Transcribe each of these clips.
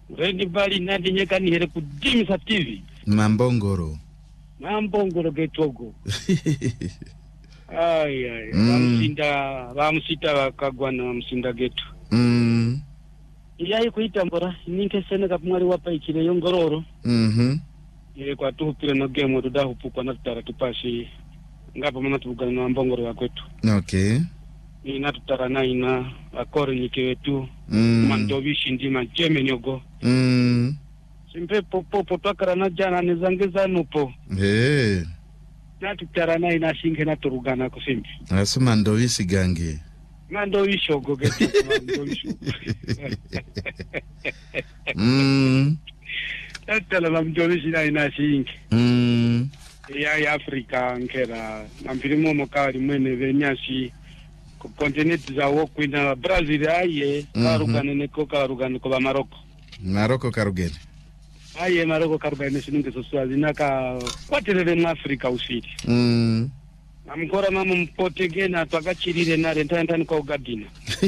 Rendi bali nandi nyeka ni here kudimisa TV. Mambongoro getogo. Ay. Bamusinda bakagwana bamusinda geto. Iyayi kuitambora ninke sene kapumwali wapa ikile yongororo. Kwa tuhupile no game tudahupukwa na tutara tupashi. Ngapo mama tubugana na mbongoro ya kwetu. Okay. Ina tutara na ina akori nikewetu. Mandovishi ndima jeme nyogo. Simpe popo twakara na jana nizangeza nupo. Na tutara na ina shinge na turugana kusimpi. Asu mandovisi gange. Mandovishi ogo geti. Mandovishi. Tatala na mdovishi na ina shinge. Ya Afrika nkera. Na mpilimu mokawari mwene venyasi. Kontinenti za woku ina Brazil aye. Karugane neko karugane kwa Maroko. Maroko karugene. Aye Maroko karugane sinunge soswazi. Naka kwatirele na Afrika usiri. Na mkora mamu mpotege na twakachirire nare ntani kwa ugadina.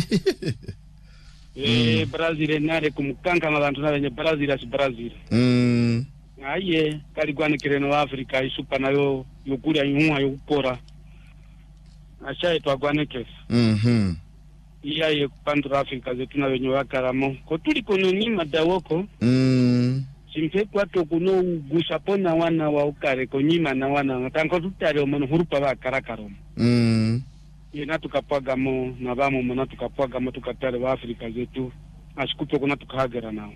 Brazil nare kumukanga mabantu nare nye Brazil asi Brazil. Aye karigwane kireno Afrika isupa na yo yukuria yuhua yukupora. Ashaye twagwane kesa. Iyaye kupandura Afrika zetu na wenye wakaramo. Kotuli kono nima dawoko. Simpe kwa tokuno ugusapona wana wa ukare konyima na wana. Tanko tutare omano hurupa wa karakaromo. Yena tukapwaga mo na vamo mona tukapwaga mo tukatare wa Afrika zetu. Asikupe kuna tukahagera nao.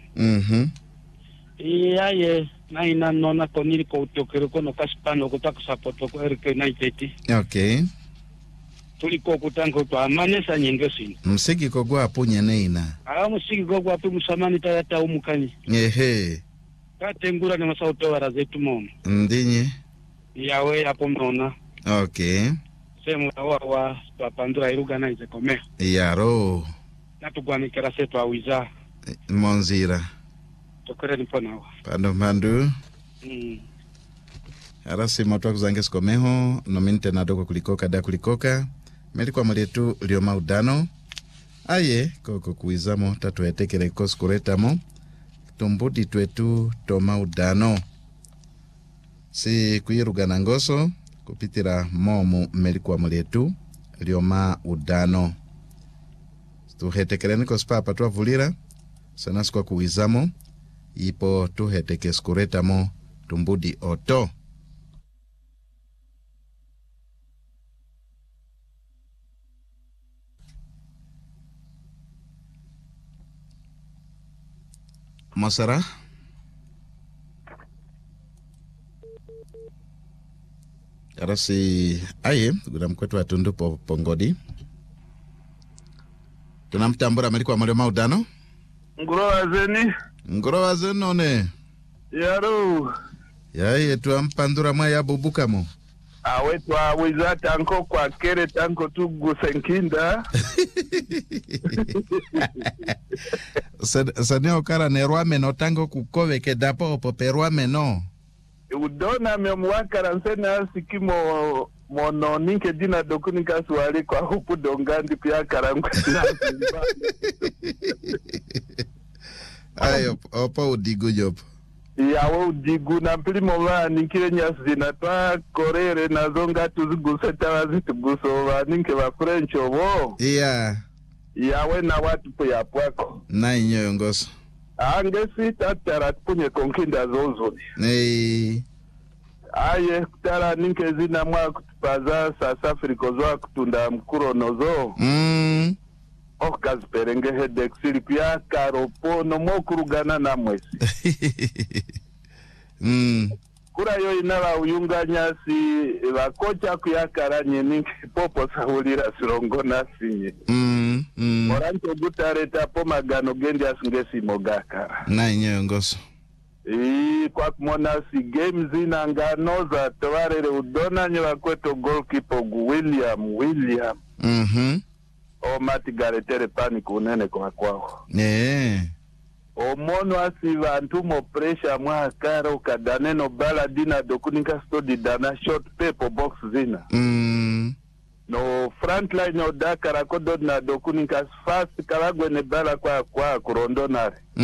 Iyaye na ina nona koniri kwa utokere kono kaspano kutakusapoto kwa Erike United. Okay. Tuliko kutango to amanesa nyengesini. Msiki kogwa apunye neina. Musiki kogwa apu musamani tayata umukani. Katengura ni masauto warazetu mono. Ndinye. Yawe hapo mnaona. Okay. Semu wa papandura iruga na izekome. Yaro. Natugwanikera setu awiza. Monzira. Tokere nipona wa. Pando mandu. Arasi matu kuzange sikomeho. Nominte nadoko kulikoka da kulikoka. Melikuwa mletu lioma udano. Aye koko kuizamo tatu etekele koskuretamo. Tumbudi twetu toma udano. Si kuiruga na ngoso kupitira momu melikuwa mletu lioma udano. Tuhetekeleni kospapa tuwa vulira. Sanasi kwa kuizamo. Ipo tuheteke skuretamo tumbudi oto. Masara arasi aye gura mkwetu atundu pongodi tunamtambura melikuwa mwale maudano ngoro wazeni one yaro yaye tuampandura mwa ya bubukamo awetu awiza tanko kwa kere tanko tugusenkinda Saneo kara nerwame no tango kukove ke dapo opo perwame no. Udona memwakara nsena sikimo mono ninke dina dokunika suwali kwa hupu dongandi pia karangwa. Ayo, opo udigu jopo. Yawo udigu na mpili mola ninkile nyasina twa korere na zonga tuziguseta wazituguso ninke wa French obo. Yeah. Yawe na watu po ya pwako. Na inyo ngoso. Angesi tatara punye konkinda zozo. Aye kutara ninke zina mwa kutupaza sasa Afrika zoa kutunda mkuro nozo. Okazperenge hedexili pia karopo no mokurugana na mwesi. Kura yo inala uyunganya si wakocha kuyakara ninke popo sahulira sirongo nasinye. Morancho gutareta po magano gendi asingesi mogaka. Na inyo ngoso. Kwa kumona si games ina nganoza towarere udona nyewa kweto goalkeeper William. O mati garetere panic unene kwa kwao. Omono asi vantu mo pressure mwa kara ukadane no bala dina dokunika stodi dana short paper box zina. No frontline no dakara kodo na dokunika fast karagwe ne bala kwa kurondonare.